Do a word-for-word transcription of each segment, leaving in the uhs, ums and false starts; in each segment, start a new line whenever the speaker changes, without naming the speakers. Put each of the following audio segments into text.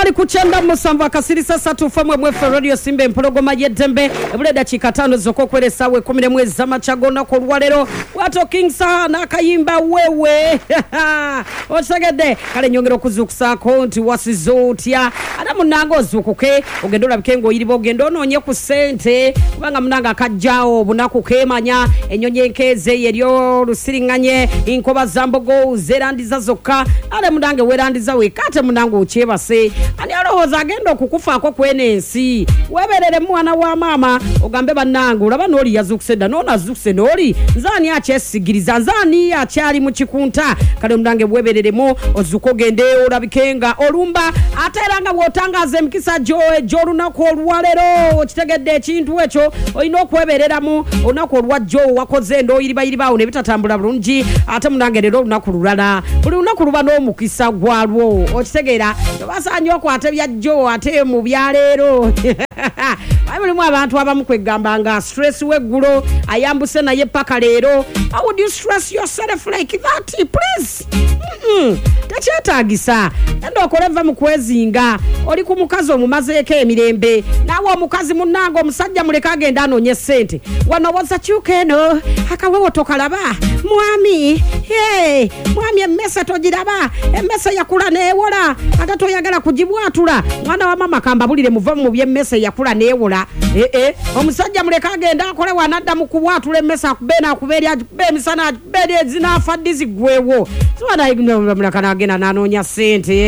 Tayari kuchenda musanvu akasiri sasa tufamwe mwefe radio Simba empologoma yedembe ebule dakika tano zoko kwele sawe kumi na mwezi za machagona kwa ruwalero wato King sana kayimba wewe osagede kale nyongero kuzukusa konti wasizotia ada munango zukuke ogendola bikengo iribo gendo nonye ku sente kubanga munanga kajjao bunaku kemanya enyonye nkeze yeryo rusiringanye inkoba zambogo zerandiza zokka ale munange werandiza we kate munango uchebase ani arohoza agendo kukufa ko kwenensi weberere mwana wa mama ogambe banango laba noli yazukuseda nona zukuse noli nzani achesigiriza nzani achali mu kikunta kale munange webereremo ozukogende olabikenga olumba ateranga wotangaze mkisa joe joruna ko olwalero okitegedde ekintu echo oyino kwebereramu onako olwa joe wakoze ndo iriba iriba one bitatambula bulungi ate munange lero lunakululala buli lunakulubano omukisa gwalwo okitegera basanyo ko ate bya joe ate mu byalero bali mu abantu abamu kwegamba nga stress wegulo ayambuse naye paka lero. How would you stress yourself like that, please? Mm-mm. Tachetagisa ndo koleva mukwezinga oli ku mukazi omumazeeko emirembe nawo omukazi munango omusajja muleka agenda anonye sente wano woza kyukeno akawewo tokalaba mwami hey mwami emmesa togiraba emmesa yakula neewola ate toyagala kugibwatula mwana wa mama kambabulire muva mu byemmesa yakula neewola eh eh omusajja muleka agenda akole wanadda mu kubwatula emmesa kubena akubeerya bemisana bede zinafa dizigwewo zwana igno mulaka agenda nanonya sente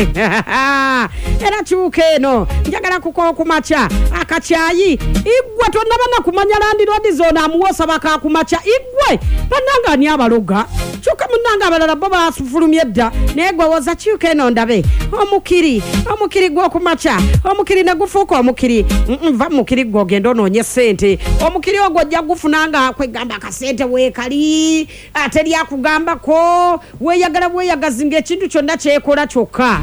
era kyukeno njagala kuko kumacha akachayi igwe tonabana kumanya landi rodi zona amuwosa baka kumacha igwe bananga ni abaloga kyuka munanga abalala baba asufulumyedda negwe woza kyukeno ndabe omukiri omukiri gwo kumacha omukiri nagufuko omukiri mva mukiri gwo gendo nonye sente omukiri ogwo jja gufunanga kwegamba kasente we kali ateli akugamba ko we yagala we yagazinga ekintu kyonna kyekola kyokka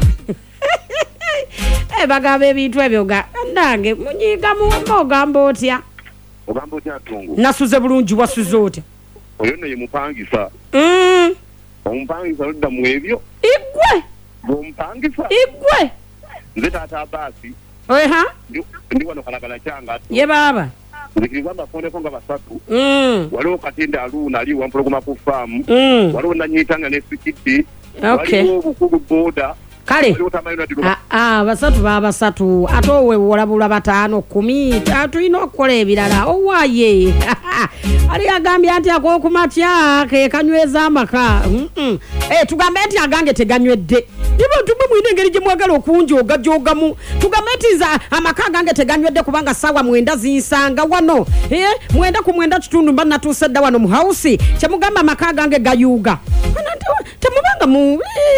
eh bagabe ebintu ebyo ga nange munyiga mu ogamba otya
ogamba otya tungu
nasuze bulungi wasuze otya
oyo ne mupangisa
mm
ompangisa odda mu ebyo
igwe
bompangisa
igwe
nze tata basi
oha
ndi wano kalagala kyanga
ye baba
zikirigamba fone konga basatu
mm
waliwo katinda aluna ali wampologoma ku farm
mm
waliwo nanyitanga ne sikiti
okay
waliwo bukugu boda
kale ah ah basatu baba basatu atowe wolabula batano kumi tatu inokola ebirala owaye ali agambye anti akokumatya ke kanyweza amaka mm eh tugambe anti agange teganywedde nibo tumwe mwine ngeri gye mwagala okunjo ogajogamu tugambe anti za amaka agange teganywedde kubanga sawa mwenda zinsanga wano eh mwenda ku mwenda kitundu mba natusedda wano mu house kyamugamba amaka agange gayuga temubanga mu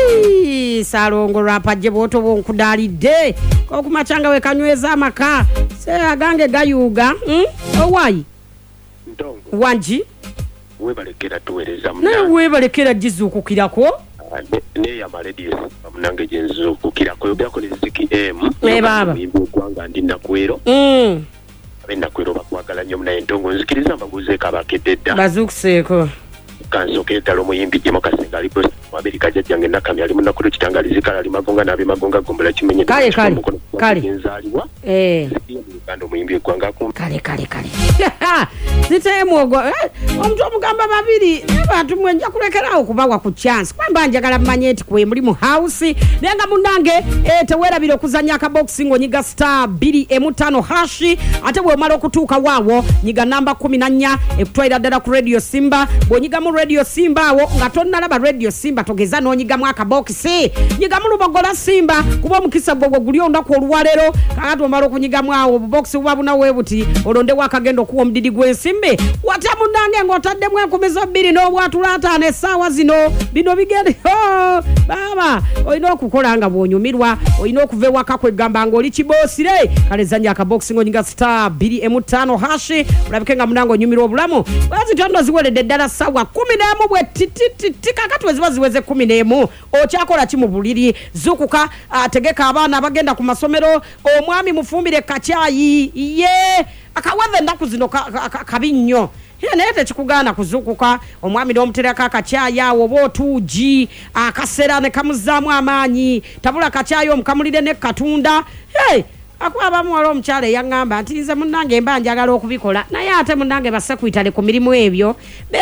salongo rapa jeboto bonkudalide ko kumachanga we kanyweza amaka se agange gayuga mm owai
ndongo
wanji
we balekera tuwereza muna
na we balekera jizukukirako
ne ya radio munange jenzukukirako yobako ne ziki m
eh baba
imbo kwanga ndinda kwero
mm
abenda kwero bakwagala nnyo muna endongo nzikiriza mbaguze kabakededda
bazukuseko
kanzo ketalo muyimbi jemo kasinga ali post Amerika jajjange nakamya ali munakulu kitangalizika ali magonga nabe magonga gombula kimenye
kale kale kale
nzaliwa
eh
kando muyimbi kwanga ku
kale kale kale zitemogo omuntu omugamba babiri abantu mwenja kulekerawo kubawa ku chance kwamba njagala manyeti kwe muri mu house nenga munange eh tewerabire okuzanya ka boxing onyiga star two M five hashi ate bwe mala okutuuka waawo nyiga namba kumi na nnya ekutwaira dala ku radio Simba bonyiga mu radio Simba wo nga tonna laba radio Simba togeza nonyiga mwaka box nyiga mu lubogola Simba kuba mukisa gwo gulyo ndako olwalero kato mala okunyiga mwawo box wabuna webuti olonde wakagendo kuwo mdidi gwensimbe watamu nange ngotadde mwe kumizo bbiri no bwatulata ne sawa zino bino bigende oh baba oyino okukolanga bwonyumirwa oyino okuve waka kwegamba ngo oli kibosire kalezanya ka boxing onyiga star two M five hashi ulabikenga munango nyumirwa obulamu bazi tondo ziwelede ddala sawa kumi na moja bwe tititi kakatwe ziba ziweze kumi na moja okyakola ki mu buliri zukuka ategeka abaana abagenda ku masomero omwami mufumbire kachayi ye akawadde ndaku zino kabi nnyo naye tekikugaana kuzukuka omwami n'omutereka akacayi awo oba otuugi akaseera ne kamuzaamu amaanyi tabula kacayi omukamulire ne katunda hey, akwaba muwala omukyala eyaŋŋamba nti nze munnange mba njagala okubikola naye ate munnange basekwitale ku mirimu ebyo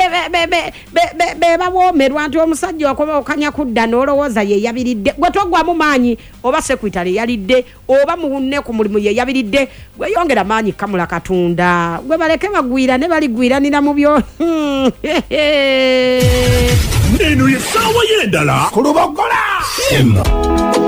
be bawoomerwa nti omusajja okoba okanya kudda n'olowooza ye yabiridde gwe togwamu maanyi oba sekwitale yalidde oba muwunne ku mulimu ye yabiridde gwe yongera maanyi kamula katunda gwe baleke bagwira ne baligwiranira mu byo
eno ye ssaawa y'endala ku lubogola